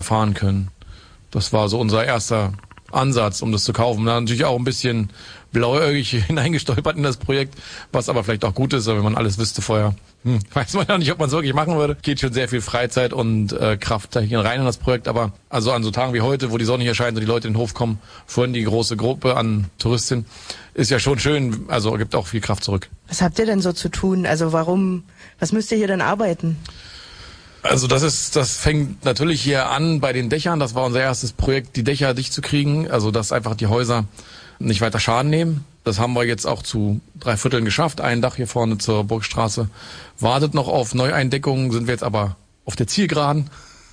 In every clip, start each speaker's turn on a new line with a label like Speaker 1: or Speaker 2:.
Speaker 1: fahren können. Das war so unser erster Ansatz, um das zu kaufen. Da natürlich auch ein bisschen blauäugig hineingestolpert in das Projekt, was aber vielleicht auch gut ist, wenn man alles wüsste vorher. Weiß man ja nicht, ob man es wirklich machen würde. Geht schon sehr viel Freizeit und Kraft da hier rein in das Projekt, aber also an so Tagen wie heute, wo die Sonne hier scheint und die Leute in den Hof kommen, vorhin die große Gruppe an Touristinnen, ist ja schon schön, also gibt auch viel Kraft zurück.
Speaker 2: Was habt ihr denn so zu tun? Also was müsst ihr hier denn arbeiten?
Speaker 1: Also das fängt natürlich hier an bei den Dächern. Das war unser erstes Projekt, die Dächer dicht zu kriegen. Also dass einfach die Häuser nicht weiter Schaden nehmen. Das haben wir jetzt auch zu 3/4 geschafft. Ein Dach hier vorne zur Burgstraße wartet noch auf Neueindeckungen, sind wir jetzt aber auf der Zielgeraden.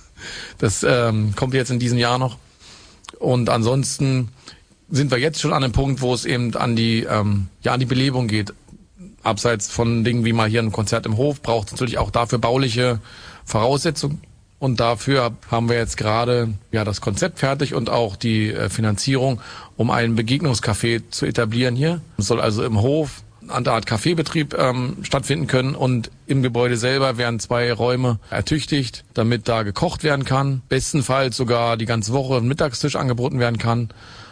Speaker 1: Das kommt jetzt in diesem Jahr noch. Und ansonsten sind wir jetzt schon an dem Punkt, wo es eben an die Belebung geht. Abseits von Dingen wie mal hier ein Konzert im Hof braucht es natürlich auch dafür bauliche Voraussetzungen. Und dafür haben wir jetzt gerade das Konzept fertig und auch die Finanzierung, um ein Begegnungscafé zu etablieren hier. Es soll also im Hof eine Art Kaffeebetrieb stattfinden können und im Gebäude selber werden 2 Räume ertüchtigt, damit da gekocht werden kann. Bestenfalls sogar die ganze Woche ein Mittagstisch angeboten werden kann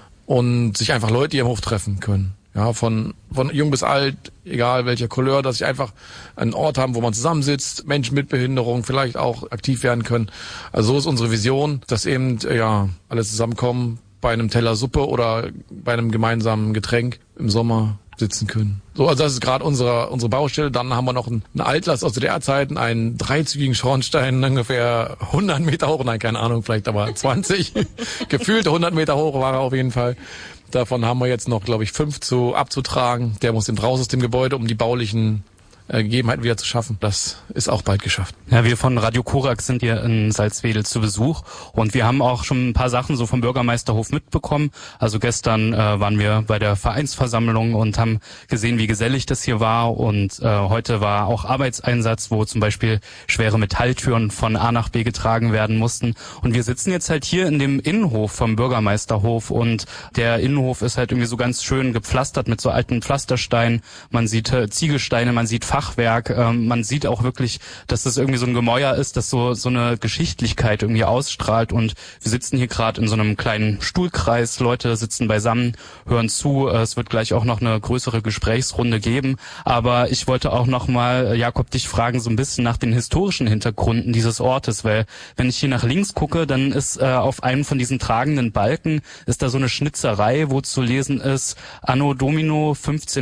Speaker 1: und sich einfach Leute hier im Hof treffen können. Ja, von jung bis alt, egal welcher Couleur, dass sie einfach einen Ort haben, wo man zusammensitzt, Menschen mit Behinderung vielleicht auch aktiv werden können. Also so ist unsere Vision, dass eben alle zusammenkommen, bei einem Teller Suppe oder bei einem gemeinsamen Getränk im Sommer sitzen können. So, also das ist gerade unsere Baustelle. Dann haben wir noch einen Altlast aus DDR-Zeiten, einen dreizügigen Schornstein, ungefähr 100 Meter hoch, nein, keine Ahnung, vielleicht aber 20. Gefühlte 100 Meter hoch war er auf jeden Fall. Davon haben wir jetzt noch, glaube ich, 5 abzutragen. Der muss eben raus aus dem Gebäude, um die baulichen Gegebenheiten wieder zu schaffen. Das ist auch bald geschafft.
Speaker 3: Ja, wir von Radio Korax sind hier in Salzwedel zu Besuch und wir haben auch schon ein paar Sachen so vom Bürgermeisterhof mitbekommen. Also gestern waren wir bei der Vereinsversammlung und haben gesehen, wie gesellig das hier war und heute war auch Arbeitseinsatz, wo zum Beispiel schwere Metalltüren von A nach B getragen werden mussten. Und wir sitzen jetzt halt hier in dem Innenhof vom Bürgermeisterhof und der Innenhof ist halt irgendwie so ganz schön gepflastert mit so alten Pflastersteinen. Man sieht Ziegelsteine, man sieht Fachwerk, man sieht auch wirklich, dass das irgendwie so ein Gemäuer ist, das so eine Geschichtlichkeit irgendwie ausstrahlt und wir sitzen hier gerade in so einem kleinen Stuhlkreis, Leute sitzen beisammen, hören zu, es wird gleich auch noch eine größere Gesprächsrunde geben, aber ich wollte auch noch mal, Jakob, dich fragen so ein bisschen nach den historischen Hintergründen dieses Ortes, weil wenn ich hier nach links gucke, dann ist auf einem von diesen tragenden Balken ist da so eine Schnitzerei, wo zu lesen ist Anno Domino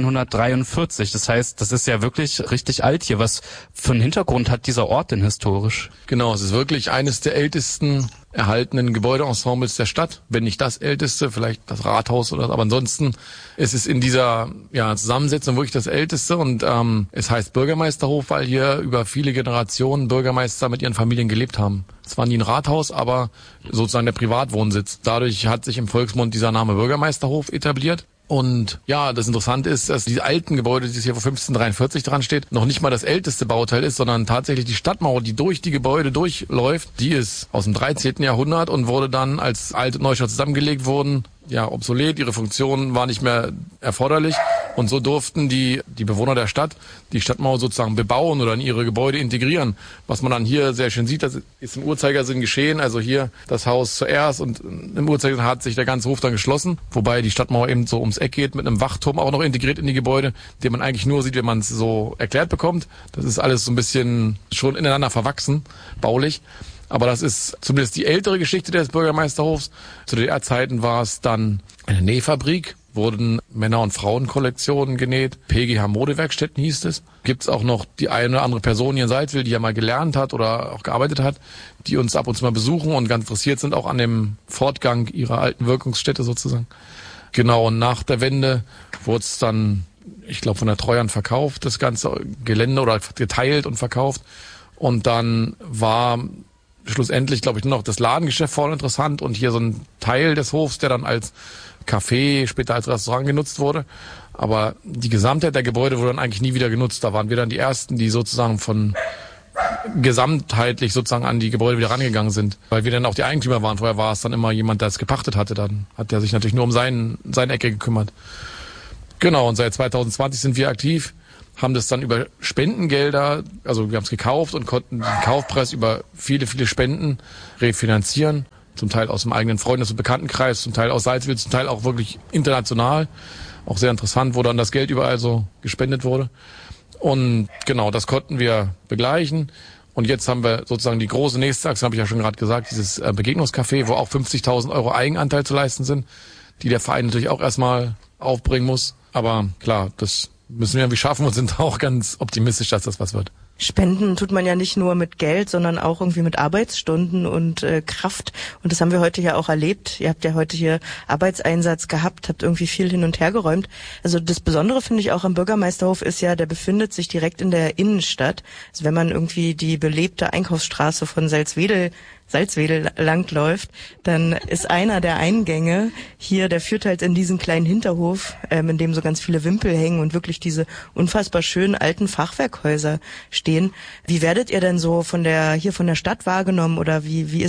Speaker 3: 1543, das heißt, das ist ja wirklich richtig alt hier. Was für einen Hintergrund hat dieser Ort denn historisch?
Speaker 1: Genau, es ist wirklich eines der ältesten erhaltenen Gebäudeensembles der Stadt. Wenn nicht das älteste, vielleicht das Rathaus oder so. Aber ansonsten ist es in dieser Zusammensetzung wirklich das älteste. Und es heißt Bürgermeisterhof, weil hier über viele Generationen Bürgermeister mit ihren Familien gelebt haben. Es war nie ein Rathaus, aber sozusagen der Privatwohnsitz. Dadurch hat sich im Volksmund dieser Name Bürgermeisterhof etabliert. Und das Interessante ist, dass die alten Gebäude, die hier vor 1543 dran steht, noch nicht mal das älteste Bauteil ist, sondern tatsächlich die Stadtmauer, die durch die Gebäude durchläuft, die ist aus dem 13. Jahrhundert und wurde dann, als Alt- und Neustadt zusammengelegt wurden, obsolet, ihre Funktion war nicht mehr erforderlich und so durften die Bewohner der Stadt die Stadtmauer sozusagen bebauen oder in ihre Gebäude integrieren. Was man dann hier sehr schön sieht, das ist im Uhrzeigersinn geschehen, also hier das Haus zuerst und im Uhrzeigersinn hat sich der ganze Hof dann geschlossen, wobei die Stadtmauer eben so ums Eck geht mit einem Wachturm auch noch integriert in die Gebäude, den man eigentlich nur sieht, wenn man es so erklärt bekommt. Das ist alles so ein bisschen schon ineinander verwachsen, baulich. Aber das ist zumindest die ältere Geschichte des Bürgermeisterhofs. Zu DDR-Zeiten war es dann eine Nähfabrik, wurden Männer- und Frauenkollektionen genäht. PGH Modewerkstätten hieß es. Gibt es auch noch die eine oder andere Person hier in Salzwedel, die ja mal gelernt hat oder auch gearbeitet hat, die uns ab und zu mal besuchen und ganz interessiert sind auch an dem Fortgang ihrer alten Wirkungsstätte sozusagen. Genau, und nach der Wende wurde es dann, ich glaube, von der Treuhand verkauft, das ganze Gelände oder geteilt und verkauft. Und dann war schlussendlich, glaube ich, nur noch das Ladengeschäft vorne interessant und hier so ein Teil des Hofs, der dann als Café, später als Restaurant genutzt wurde. Aber die Gesamtheit der Gebäude wurde dann eigentlich nie wieder genutzt. Da waren wir dann die Ersten, die sozusagen von gesamtheitlich sozusagen an die Gebäude wieder rangegangen sind. Weil wir dann auch die Eigentümer waren. Vorher war es dann immer jemand, der es gepachtet hatte. Dann hat der sich natürlich nur um seine Ecke gekümmert. Genau, und seit 2020 sind wir aktiv. haben das dann über Spendengelder, also wir haben es gekauft und konnten den Kaufpreis über viele, viele Spenden refinanzieren. Zum Teil aus dem eigenen Freundes- und Bekanntenkreis, zum Teil aus Salzwedel, zum Teil auch wirklich international. Auch sehr interessant, wo dann das Geld überall so gespendet wurde. Und genau, das konnten wir begleichen. Und jetzt haben wir sozusagen die große nächste Aktion, habe ich ja schon gerade gesagt, dieses Begegnungscafé, wo auch 50.000 € Eigenanteil zu leisten sind, die der Verein natürlich auch erstmal aufbringen muss. Aber klar, das müssen wir irgendwie schaffen und sind auch ganz optimistisch, dass das was wird.
Speaker 2: Spenden tut man ja nicht nur mit Geld, sondern auch irgendwie mit Arbeitsstunden und Kraft. Und das haben wir heute ja auch erlebt. Ihr habt ja heute hier Arbeitseinsatz gehabt, habt irgendwie viel hin und her geräumt. Also das Besondere finde ich auch am Bürgermeisterhof ist ja, der befindet sich direkt in der Innenstadt. Also wenn man irgendwie die belebte Einkaufsstraße von Salzwedel langläuft, dann ist einer der Eingänge hier, der führt halt in diesen kleinen Hinterhof, in dem so ganz viele Wimpel hängen und wirklich diese unfassbar schönen alten Fachwerkhäuser stehen. Wie werdet ihr denn so von der Stadt wahrgenommen oder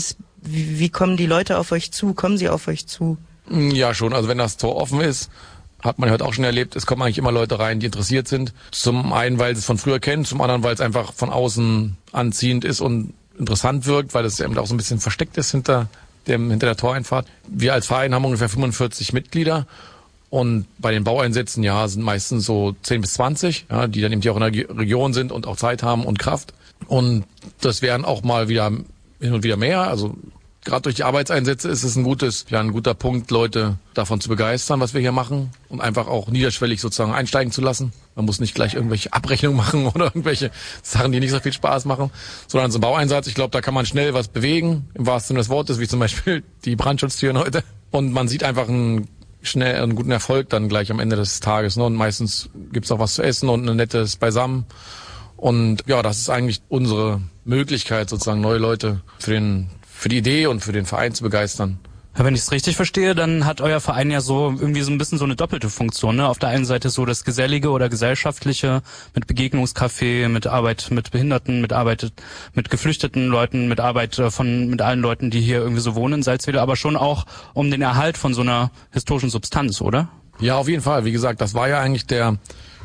Speaker 2: wie kommen die Leute auf euch zu? Kommen sie auf euch zu?
Speaker 1: Ja, schon. Also wenn das Tor offen ist, hat man heute auch schon erlebt, es kommen eigentlich immer Leute rein, die interessiert sind. Zum einen, weil sie es von früher kennen, zum anderen, weil es einfach von außen anziehend ist und interessant wirkt, weil es eben auch so ein bisschen versteckt ist hinter der Toreinfahrt. Wir als Verein haben ungefähr 45 Mitglieder und bei den Baueinsätzen sind meistens so 10 bis 20, die dann eben hier auch in der Region sind und auch Zeit haben und Kraft. Und das werden auch mal wieder hin und wieder mehr. Also gerade durch die Arbeitseinsätze ist es ein guter Punkt, Leute davon zu begeistern, was wir hier machen und einfach auch niederschwellig sozusagen einsteigen zu lassen. Man muss nicht gleich irgendwelche Abrechnungen machen oder irgendwelche Sachen, die nicht so viel Spaß machen, sondern so ein Baueinsatz, ich glaube, da kann man schnell was bewegen, im wahrsten Sinne des Wortes, wie zum Beispiel die Brandschutztüren heute. Und man sieht einfach einen guten Erfolg dann gleich am Ende des Tages. Und meistens gibt's auch was zu essen und ein nettes Beisammen. Und ja, das ist eigentlich unsere Möglichkeit, sozusagen neue Leute für die Idee und für den Verein zu begeistern.
Speaker 3: Ja, wenn ich es richtig verstehe, dann hat euer Verein ja so irgendwie so ein bisschen so eine doppelte Funktion, ne? Auf der einen Seite so das Gesellige oder Gesellschaftliche mit Begegnungscafé, mit Arbeit mit Behinderten, mit Arbeit mit geflüchteten Leuten, mit Arbeit mit allen Leuten, die hier irgendwie so wohnen in Salzwedel, aber schon auch um den Erhalt von so einer historischen Substanz, oder?
Speaker 1: Ja, auf jeden Fall. Wie gesagt, das war ja eigentlich der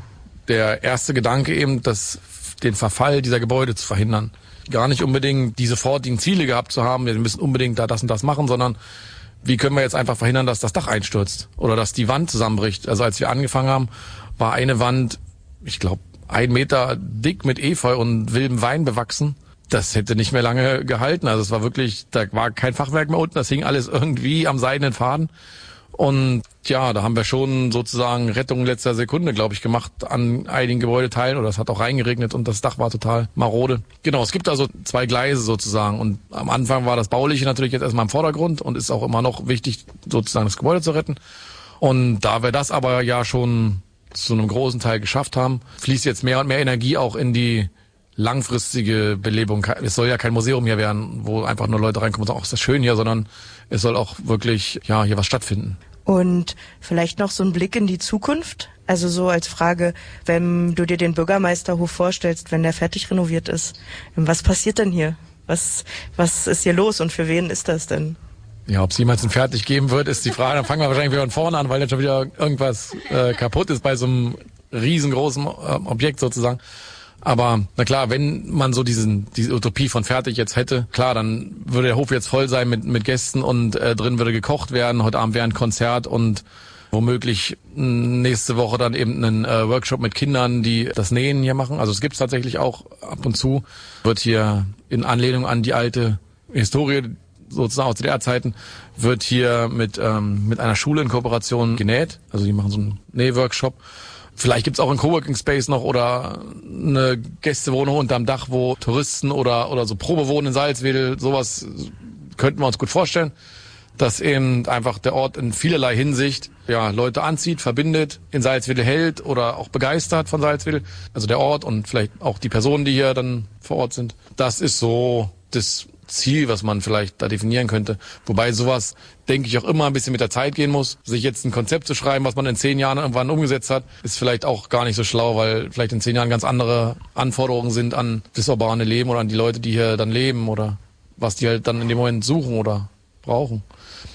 Speaker 1: erste Gedanke eben, den Verfall dieser Gebäude zu verhindern. Gar nicht unbedingt die sofortigen Ziele gehabt zu haben, wir müssen unbedingt da das und das machen, sondern wie können wir jetzt einfach verhindern, dass das Dach einstürzt oder dass die Wand zusammenbricht. Also als wir angefangen haben, war eine Wand, ich glaube, 1 Meter dick mit Efeu und wildem Wein bewachsen. Das hätte nicht mehr lange gehalten. Also es war wirklich, da war kein Fachwerk mehr unten, das hing alles irgendwie am seidenen Faden. Und ja, da haben wir schon sozusagen Rettung letzter Sekunde, glaube ich, gemacht an einigen Gebäudeteilen. Oder es hat auch reingeregnet und das Dach war total marode. Genau, es gibt also 2 Gleise sozusagen. Und am Anfang war das Bauliche natürlich jetzt erstmal im Vordergrund und ist auch immer noch wichtig, sozusagen das Gebäude zu retten. Und da wir das aber ja schon zu einem großen Teil geschafft haben, fließt jetzt mehr und mehr Energie auch in die langfristige Belebung. Es soll ja kein Museum hier werden, wo einfach nur Leute reinkommen und sagen, ach, ist das schön hier, sondern es soll auch wirklich hier was stattfinden.
Speaker 2: Und vielleicht noch so ein Blick in die Zukunft. Also so als Frage, wenn du dir den Bürgermeisterhof vorstellst, wenn der fertig renoviert ist, was passiert denn hier? Was ist hier los und für wen ist das denn?
Speaker 1: Ja, ob es jemals ein fertig geben wird, ist die Frage. Dann fangen wir wahrscheinlich wieder von vorne an, weil dann schon wieder irgendwas kaputt ist bei so einem riesengroßen Objekt sozusagen. Aber na klar, wenn man so diese Utopie von fertig jetzt hätte, klar, dann würde der Hof jetzt voll sein mit Gästen und drin würde gekocht werden. Heute Abend wäre ein Konzert und womöglich nächste Woche dann eben einen Workshop mit Kindern, die das Nähen hier machen. Also es gibt's tatsächlich auch ab und zu. Wird hier in Anlehnung an die alte Historie sozusagen aus DDR-Zeiten, wird hier mit einer Schule in Kooperation genäht. Also die machen so einen Nähworkshop. Vielleicht gibt's auch einen Coworking Space noch oder eine Gästewohnung unterm Dach, wo Touristen oder so Probewohnen in Salzwedel, sowas könnten wir uns gut vorstellen, dass eben einfach der Ort in vielerlei Hinsicht Leute anzieht, verbindet, in Salzwedel hält oder auch begeistert von Salzwedel. Also der Ort und vielleicht auch die Personen, die hier dann vor Ort sind. Das ist so das Ziel, was man vielleicht da definieren könnte. Wobei sowas, denke ich, auch immer ein bisschen mit der Zeit gehen muss. Sich jetzt ein Konzept zu schreiben, was man in 10 Jahren irgendwann umgesetzt hat, ist vielleicht auch gar nicht so schlau, weil vielleicht in 10 Jahren ganz andere Anforderungen sind an das urbane Leben oder an die Leute, die hier dann leben oder was die halt dann in dem Moment suchen oder brauchen.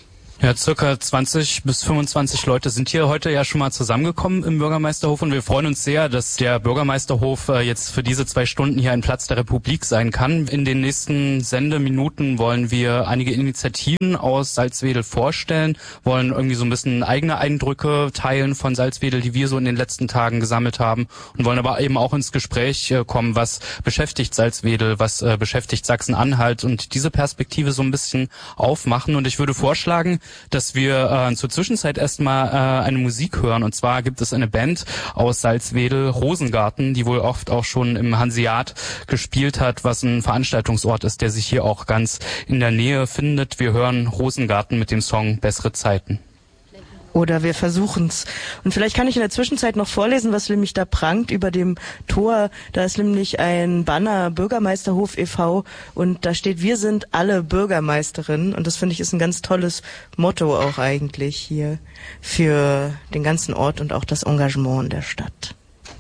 Speaker 3: Ja, circa 20 bis 25 Leute sind hier heute ja schon mal zusammengekommen im Bürgermeisterhof und wir freuen uns sehr, dass der Bürgermeisterhof jetzt für diese 2 Stunden hier ein Platz der Republik sein kann. In den nächsten Sendeminuten wollen wir einige Initiativen aus Salzwedel vorstellen, wollen irgendwie so ein bisschen eigene Eindrücke teilen von Salzwedel, die wir so in den letzten Tagen gesammelt haben und wollen aber eben auch ins Gespräch kommen, was beschäftigt Salzwedel, was beschäftigt Sachsen-Anhalt und diese Perspektive so ein bisschen aufmachen. Und ich würde vorschlagen, dass wir zur Zwischenzeit erstmal eine Musik hören. Und zwar gibt es eine Band aus Salzwedel, Rosengarten, die wohl oft auch schon im Hanseat gespielt hat, was ein Veranstaltungsort ist, der sich hier auch ganz in der Nähe findet. Wir hören Rosengarten mit dem Song Bessere Zeiten.
Speaker 2: Oder wir versuchen's. Und vielleicht kann ich in der Zwischenzeit noch vorlesen, was nämlich da prangt über dem Tor. Da ist nämlich ein Banner Bürgermeisterhof e.V. und da steht, wir sind alle Bürgermeisterinnen. Und das finde ich ist ein ganz tolles Motto auch eigentlich hier für den ganzen Ort und auch das Engagement in der Stadt.